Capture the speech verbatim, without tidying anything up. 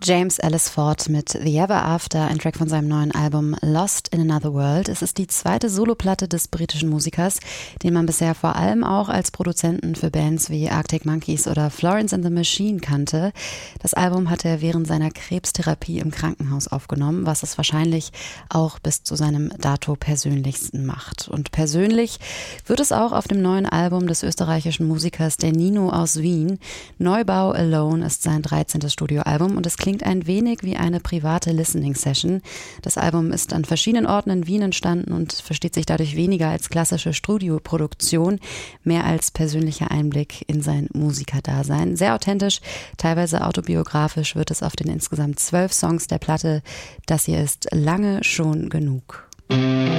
James Ellis Ford mit The Ever After, ein Track von seinem neuen Album Lost in Another World. Es ist die zweite Soloplatte des britischen Musikers, den man bisher vor allem auch als Produzenten für Bands wie Arctic Monkeys oder Florence and the Machine kannte. Das Album hat er während seiner Krebstherapie im Krankenhaus aufgenommen, was es wahrscheinlich auch bis zu seinem dato persönlichsten macht. Und persönlich wird es auch auf dem neuen Album des österreichischen Musikers der Nino aus Wien. Neubau Alone ist sein dreizehntes Studioalbum und es klingt ein wenig wie eine private Listening-Session. Das Album ist an verschiedenen Orten in Wien entstanden und versteht sich dadurch weniger als klassische Studioproduktion, mehr als persönlicher Einblick in sein Musikerdasein. Sehr authentisch, teilweise autobiografisch wird es auf den insgesamt zwölf Songs der Platte. Das hier ist Lange schon genug.